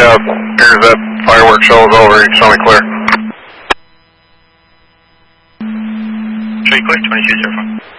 Here's that fireworks show is over. You can show me clear. Show you clear, 2205.